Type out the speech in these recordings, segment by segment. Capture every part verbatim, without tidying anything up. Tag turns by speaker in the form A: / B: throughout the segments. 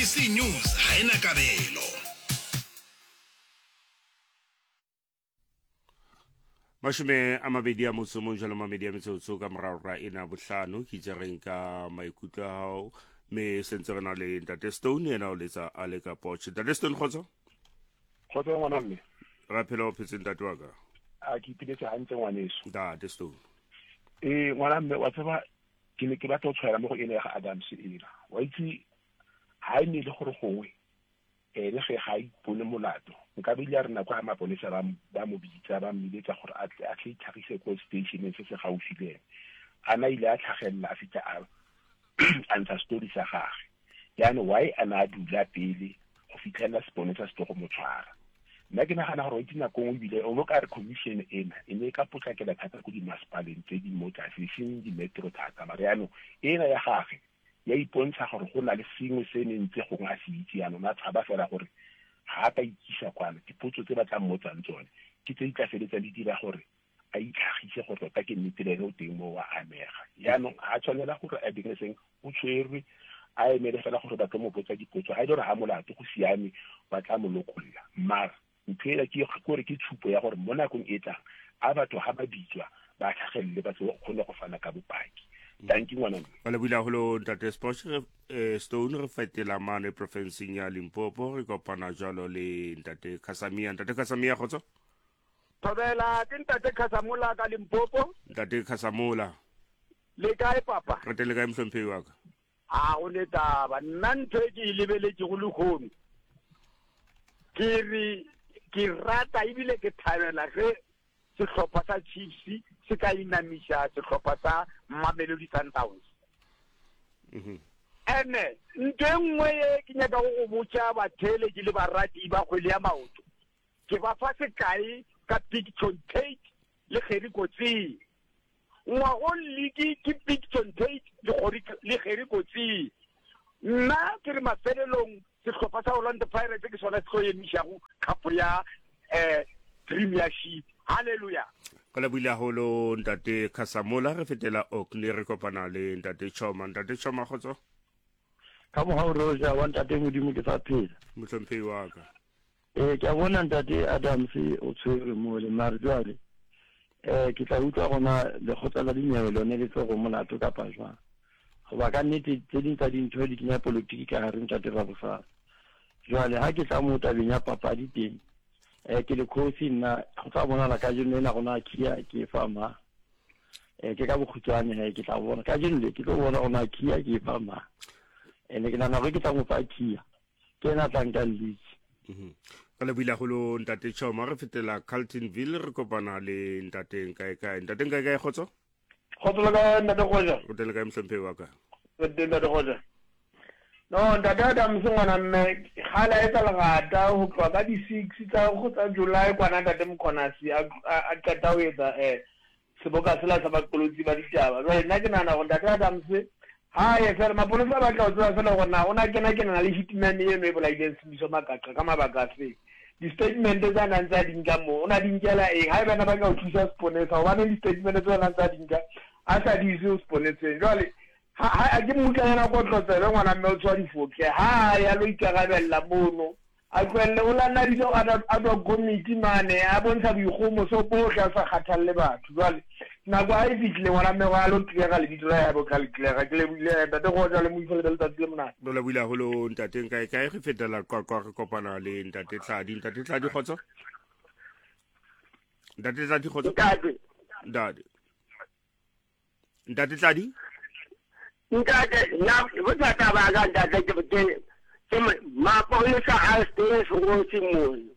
A: C News ha ena kabelo.
B: Mashome a mabedi a motso mo jalo mabedi a metsotso ka morara ena bohlano ke tsereng ka maikutlo a hao me sentse re na le Ntate Stone ena o letsa a le ka Potch. Ntate Stone khotso
C: khotso ngwana mme
B: ra phela o phetse ntate wa ka
C: a ke ipiletse hantle ngwaneso
B: Ntate Stone
C: eh ngwana mme wa tseba ke ne ke batla o tshwara mo go ene ga Adams ena wa itse ha ine le gore gongwe eh le ge ga ipone molato nka be ile rena kwa maponesa ba ba mo bitsa ba mmiletsa gore a tle a tle tlhagise ko station se se gaufileng ana ile a tlhagella a fitla a anta story sa gagwe yana why ana dula pele go fitlhela sponesa se go mo tshwara nna ke nagana gore o itsina go bile o ka re commission ena ene ka potlakela thata go di masipaleng tse di motsa sešeng di metro thata mara yano ena ya gagwe ya ipontsha gore go na le sengwe se nentse go nga se itse yana na tshaba fela gore ha ka ikisa kwana dipotso tse ba tla mmotsang tsone ke tse di tla feletsa di dira gore a itlhagise gore tota ke nnete o teng mo wa amega yana a tshwanela gore a direseng o tshwerwe a emele fela gore ba tlo mo botsa dipotso ha ile re ha molato go siame ba tla mo lokolla mara ntwela ke gore ke tshupo ya gore mo nakong e tlang a batho ha ba bitswa ba tlhagelle ba se kgone go fana ka bopaki thank you ngwana
B: bale bula holo Ntate Stone re fetela mane provinceng ya Limpopo re kopana jalo le Ntate Khasamia Ntate Khasamia khotso
D: Thobela ke Ntate Khasamula ka Limpopo
B: Ntate Khasamula
D: le kae papa
B: re tele ka mhlomphei wa ka
D: a o le taba nna ntho e ke lebeletse go le khomi ke re ke rata ibile ke thabela ge sehlopha sa Chiefs se ka inamisha sehlopha sa Mamelodi Sundowns
B: mhm
D: ene ntwe nngwe ke nyaka go botsa bathele ke le barati ba kgwele ya maoto ke ba fa se kae ka Picton Tate le Gerry Kotsi ngwa go liki ke Picton Tate le Gerry le Gerry Kotsi nna ke re mafelelong sehlopha sa Orlando Pirates ke sona se go emishago kapo ya eh Premiership hallelujah
B: kala buile holo Ntate Khasamula re fetela Oakney re kopana le Ntate Choma Ntate Choma khotso
E: ka mo ha roja wa Ntate Modimo ke sa phela
B: motlhomphei wa ka
E: eh ke a bona Ntate Adams o tshwere mo le mare jwale eh ke tla utlwa gona le khotla la dinyewe lone le tlo go molato ka pajwa go ba ka nnete tse ding tsa dintho di kenya politiki ka gare Ntate Rabosala jwale ha ke tla mo tabeng ya papadi teng eh ke le khosi nna go tla bona la ka jeno ena gona kia ke fama eh ke ka bokhutswane he ke tla bona ka jeno le ke tlo bona gona kia ke fama ene ke nana go ke tla mo fa kia ke na tlang ka league
B: mhm kala buile holo Ntate Choma re fetela Carltonville re kopana le Ntate kae kae Ntate kae kae khotso
F: khotso ka Ntate Khoja
B: o tele ka mhlomphei wa ka
F: o tele Ntate Khoja no Ntate Adams ngwana mme gala e tla gata go tloa ka di six tsa go tsa July kwana Ntate Mkhonasi a qeta o etsa eh seboka sela sa bakolotsi ba ditaba jwale nna ke nana go Ntate Adams ha ye fela maponesa ba tla o tsaya fela gona ona kena kena le hitman ye no e bola ile semiso makaqa ka mabaka se di statement tsa nang tsa dinka mo ona dinkela e ha bana ba ka o thusa sponesa ba ne di statement tsa nang tsa dinka a sa di se sponesa jwale ha ha ke mutla go tlotsela ngwana mme o tswa difoke ha ya lo ikagabella mono a kwelle o la nna ditso a do committee mane a bontsha boikgomo so bohle a sa kgathalle batho jwale nako a e fitlile ngwana mme wa lo tlega le ditlo ya bo calculator ke le bile Ntate go ja le mo ifele le tatile mona
B: no la buile holo Ntate kae kae re fetela kwa kwa re kopana le Ntate Tladi Ntate Tladi khotso Ntate Tladi khotso
D: Ntate
B: Ntate Ntate Tladi
D: Ntate na botsa taba ga Ntate ke botse ke ma polisa a stay go tsimong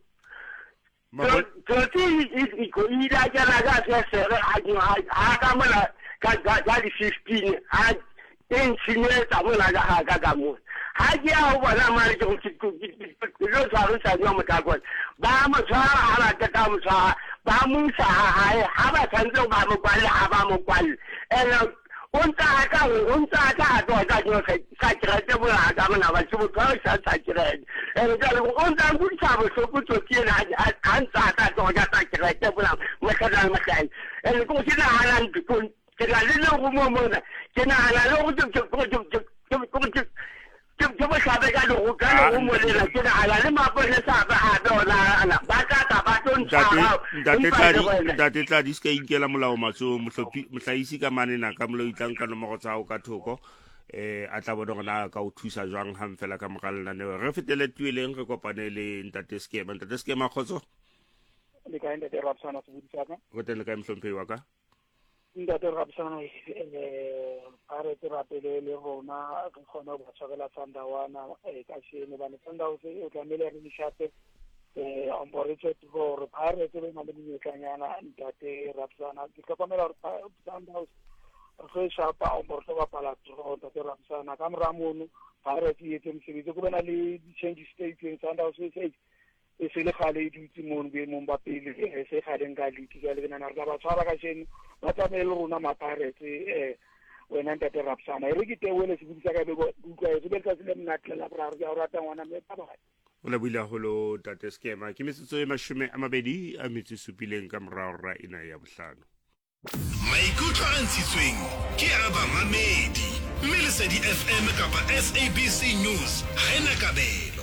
D: Toti iko ida jana ga se a ka mala ka ga di fifteen a engineer ta mala ga ha ga mo ha ya o bona mari go lo sa lo sa no mo ka go ba mo sa ala ta ka mo sa ba mo sa ha ha ba san zo ba mo kwal ha ba mo kwal ela unta ka unta ka do ka jo ka kira te bula ga na ba su ka sa sa kira e ga lo unta bu sa bo so ku to ti na an sa ka do ga ta kira te bula ma ka da ma kai e ko ti na halan ku ke ga le lo mo mo na ke na hala lo ku ku ku ku ke ke bo sabe ka le go ka le go mo le ke na ala le mapone sa ba ha dona ala ba ka ka ba ton tshara
B: ntate tladi ntate tladi ska inkela molao matso mohlophi mohlaisi ka manena ka molo itlang ka nomoro tsa o ka thoko eh a tla bona gona ka o thusa jwang hang fela ka mogalla ne re fetele tueleng re kopane le ntate Skema ntate Skema khotso
G: le ka ntate Rapsana se butsa ka
B: go tele ka mhlomphei wa ka
G: ntate Rapsana eh are te rapele le rona re khona go tshwela Sandawana e ka shene ba ne Sandawa se o tlamele re dishate eh on boretse go re are te le mabedi metlanyana ntate Rapsana ke tlhokomela Sandawa re shapa o borto ba pala tro ntate Rapsana ka mramono are te yetse msebetsi go bana le change state in Sandawa se se e se le gale e dutse mo be mo ba pele e se gale nga le ka le bana re ba tshwara ka shene ba tsamele rona maparetse eh wena ntate Rapsana re ke tewele se butsa ka be go utlwa e se be tsa le mnatla la bra re ya rata ngwana me ba ba
B: o le buile holo ntate Skema ke metsotso e mashome a mabedi a metso supileng ka morao ra ina ya bohlano
A: maikutlo a ntshitsweng ke a bamamedi mme Lesedi F M kapa S A B C News ha ena kabelo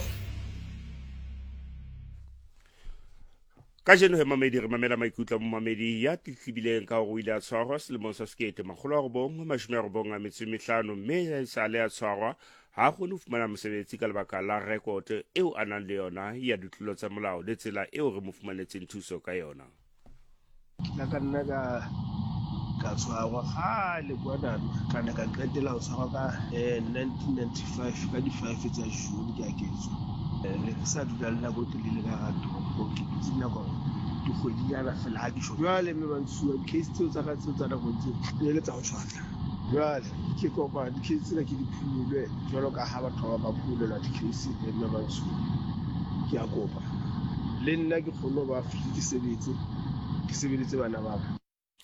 B: ka jeno he mamedi re mamela maikutlo mo mamedi ya tlibileng ka go ile a tshwarwa selemong sa sekete magolo a robong mashome a robong a metso mehlano mme sa le a tshwarwa ha go no fumana mosebetsi ka lebaka la record eo a nang le yona ya ditlolo tsa molao le tsela eo re mo fumanetseng thuso ka yona
H: la ka nna ka ka tshwarwa gale kwana ka ne ka qetela go tshwarwa ka nineteen ninety-five ka di five tsa June ke a ketso le sa dula le nako telele ka gato go ke tsina go ke go diana fela ha di sho jwale me ba ntsuwa case tseo tsa ga tseo tsa nako tse di le tsa go tshwana jwale ke kopa di case tsena ke di phulwe jwalo ka ha batho ba ba phulelwa di case le me ba ntsuwa ke a kopa le nna ke kgone ba fiti sebetse ke sebeletse bana ba ba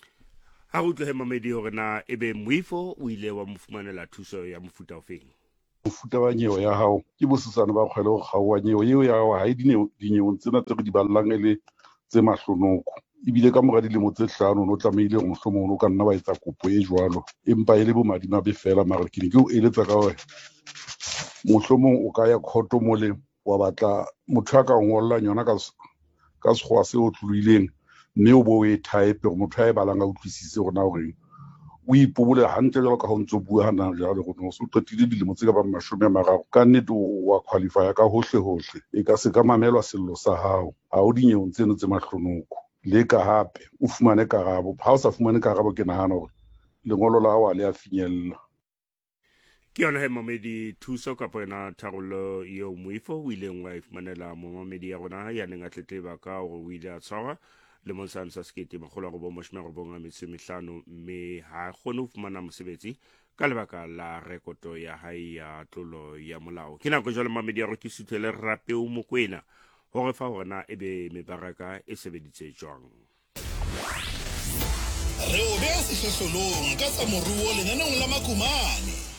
B: ha go tle he mamedi hore na ebe Moifo o ile wa mofumanela thuso ya mofuta ofeng
I: mofuta wa nyewe ya hao ke bosetsana ba kgwele go gaowa nyewe eo ya hao ha e dineo dinyeong tsena tse re di ballang e le tse mahlonoko ebile ka mora dilemo tse hlano no tlameile go mohlomong o ka nna ba etsa kopo e jwalo empa e le bo madima be fela mara ke ke o eletsa ka hore mohlomong o ka ya khoto mole wa batla motho a ka ngolla yona ka ka sekgwa se o tluileng mme o bo e type go motho a e balang a utlwisise gona gore o ipobole hantle jalo ka ho ntso bua hana jalo go no so qetile dilemo tse ka ba mashome a mararo ka nnete wa qualify ka hohle hohle e ka se ka mamelwa sello sa hao ha o dinyeong tseno tse mahlonoko le ka hape o fumane karabo ha o sa fumane karabo ke nahana hore lengolo la hao le a finyella
B: ke yona he mamedi thuso ka pona tharollo eo Moifo o ile ngwa ifumanela mo mamedi ya rona ya neng a tletleba ka gore o ile a tshwarwa le monsana sa sekete magolo go bo mashome go bonga metso mehlano mme ha gone ho fumana mosebetsi ka lebaka la rekoto ya hae ya tlolo ya molao ke nako jwale mamedi ya re ke suthele rape o mokwena hore fa hona ebe mebaraka e sebeditse jwang
A: re o bea sehlohlolong ka tsa moruo lenaneng la makumane